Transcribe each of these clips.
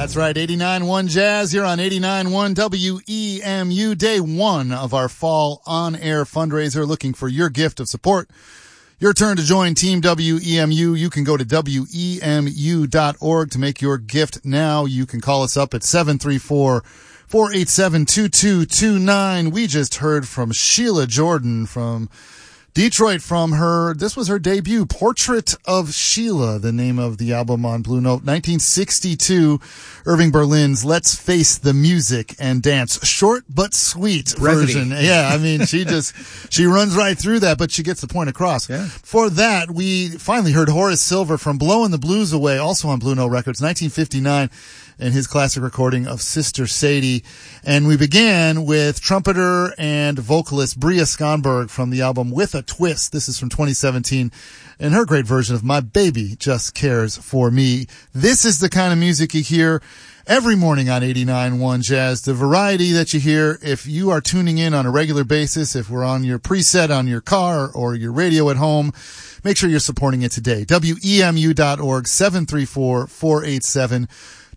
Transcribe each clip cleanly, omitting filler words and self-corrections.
That's right, 89.1 Jazz here on 89.1 WEMU, day one of our fall on-air fundraiser, looking for your gift of support. Your turn to join Team WEMU. You can go to WEMU.org to make your gift now. You can call us up at 734-487-2229. We just heard from Sheila Jordan from Detroit this was her debut, Portrait of Sheila, the name of the album on Blue Note. 1962, Irving Berlin's Let's Face the Music and Dance. Short but sweet version. Yeah, I mean, she runs right through that, but she gets the point across. Yeah. For that, we finally heard Horace Silver from Blowin' the Blues Away, also on Blue Note Records, 1959. And his classic recording of Sister Sadie. And we began with trumpeter and vocalist Bria Skonberg from the album With a Twist. This is from 2017 and her great version of My Baby Just Cares for Me. This is the kind of music you hear every morning on 89.1 Jazz. The variety that you hear if you are tuning in on a regular basis, if we're on your preset on your car or your radio at home, make sure you're supporting it today. WEMU.org, 734-487-2229.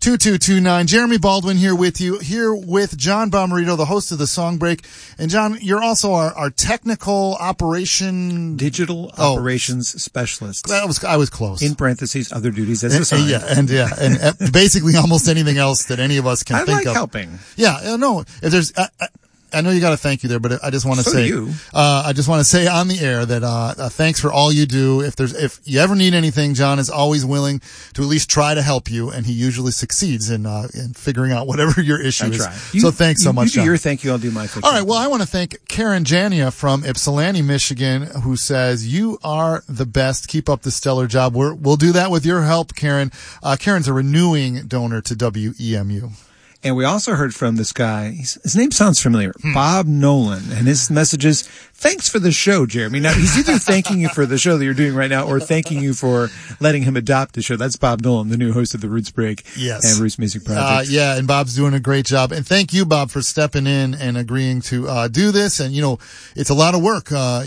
Jeremy Baldwin here with you, here with John Bomarito, the host of the Song Break. And John, you're also our technical digital operations specialist. I was close. In parentheses, other duties as assigned. And basically almost anything else that any of us can think of. I like helping. Yeah, no, if there's, I know you got to thank you there, but I just want to I just want to say on the air that thanks for all you do. If you ever need anything, John is always willing to at least try to help you, and he usually succeeds in figuring out whatever your issue is. So thanks so much, You do John. your thank you, I'll do my thank you. All right, well, I want to thank Karen Jania from Ypsilanti, Michigan, who says, you are the best. Keep up the stellar job. We'll do that with your help, Karen. Karen's a renewing donor to WEMU. And we also heard from this guy. His name sounds familiar. Bob Nolan. And his message is, thanks for the show, Jeremy. Now, he's either thanking you for the show that you're doing right now or thanking you for letting him adopt the show. That's Bob Nolan, the new host of the Roots Break and Roots Music Project. And Bob's doing a great job. And thank you, Bob, for stepping in and agreeing to do this. And, it's a lot of work. John,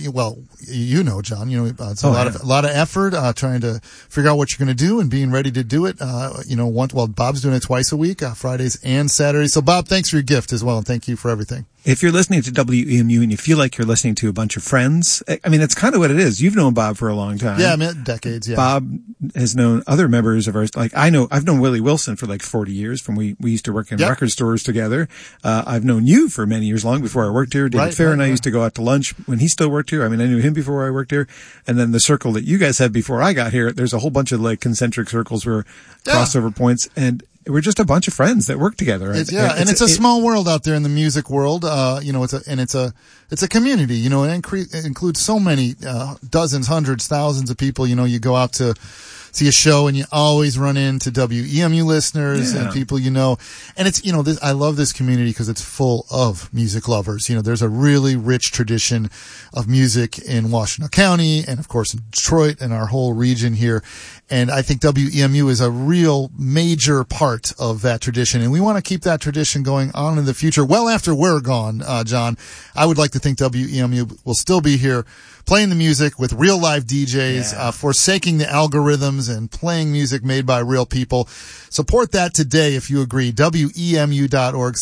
it's a lot of effort trying to figure out what you're going to do and being ready to do it. Bob's doing it twice a week, Fridays and Saturdays. So, Bob, thanks for your gift as well, and thank you for everything. If you're listening to WEMU and you feel like you're listening to a bunch of friends, I mean, that's kind of what it is. You've known Bob for a long time. Yeah, decades, yeah. Bob has known other members of ours. Like, I've known Willie Wilson for like 40 years we used to work in record stores together. I've known you for many years, long before I worked here. David Fair and I used to go out to lunch when he still worked here. I mean, I knew him before I worked here. And then the circle that you guys had before I got here, there's a whole bunch of like concentric circles where crossover points, and we're just a bunch of friends that work together. It's a small world out there in the music world. It's a community. It includes so many dozens, hundreds, thousands of people. You go out to see a show and you always run into WEMU listeners and people and it's I love this community because it's full of music lovers. There's a really rich tradition of music in Washtenaw County and of course in Detroit and our whole region here. And I think WEMU is a real major part of that tradition. And we want to keep that tradition going on in the future. Well, after we're gone, John, I would like to think WEMU will still be here playing the music with real live DJs, forsaking the algorithms and playing music made by real people. Support that today if you agree. WEMU.org,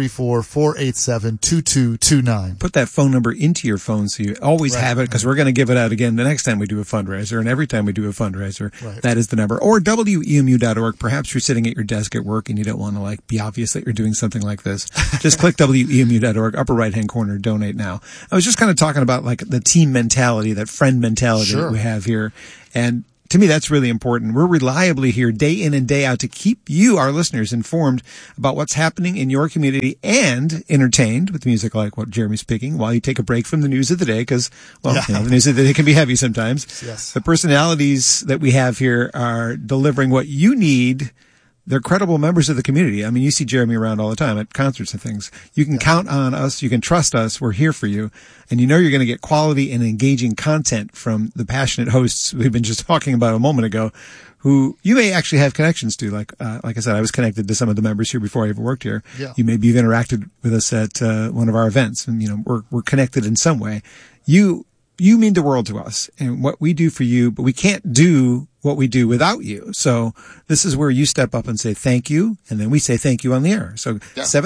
734-487-2229. Put that phone number into your phone so you always have it, because we're going to give it out again the next time we do a fundraiser, and every time we do a fundraiser, that is the number. Or WEMU.org. Perhaps you're sitting at your desk at work and you don't want to be obvious that you're doing something like this. Just click WEMU.org, upper right-hand corner, donate now. I was just kind of talking about the team mentality, that friend mentality that we have here. And to me, that's really important. We're reliably here day in and day out to keep you, our listeners, informed about what's happening in your community and entertained with music like what Jeremy's picking while you take a break from the news of the day, because, the news of the day can be heavy sometimes. Yes. The personalities that we have here are delivering what you need. They're credible members of the community. I mean, you see Jeremy around all the time at concerts and things. You can count on us. You can trust us. We're here for you. And you're going to get quality and engaging content from the passionate hosts we've been just talking about a moment ago, who you may actually have connections to. Like I said, I was connected to some of the members here before I ever worked here. Yeah. You maybe you've interacted with us at one of our events, and we're connected in some way. You you mean the world to us and what we do for you, but we can't do what we do without you. So this is where you step up and say thank you, and then we say thank you on the air. So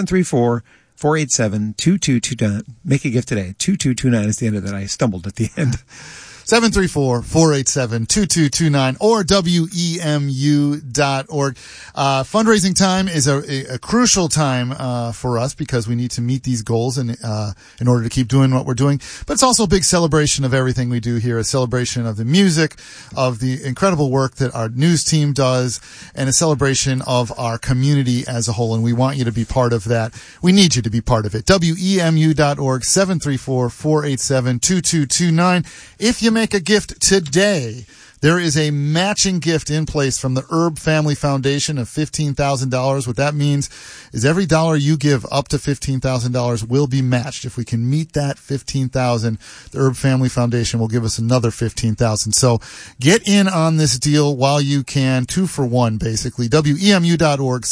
734-487-2229. Make a gift today. 2229 is the end of that. I stumbled at the end. 734-487-2229 or WEMU.org. Fundraising time is a crucial time for us because we need to meet these goals and in order to keep doing what we're doing. But it's also a big celebration of everything we do here, a celebration of the music, of the incredible work that our news team does, and a celebration of our community as a whole. And we want you to be part of that. We need you to be part of it. WEMU.org, 734-487-2229. If you make a gift today, there is a matching gift in place from the Erb Family Foundation of $15,000. What that means is every dollar you give up to $15,000 will be matched. If we can meet that $15,000, the Erb Family Foundation will give us another $15,000. So get in on this deal while you can. 2 for 1, basically. WEMU.org,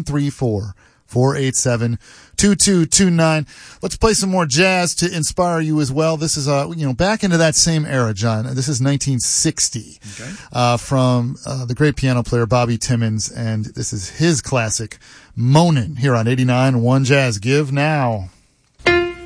734-487-2229. Let's play some more jazz to inspire you as well. This is, back into that same era, John. This is 1960, from the great piano player Bobby Timmons, and this is his classic, Moanin', here on 89.1 Jazz. Give now.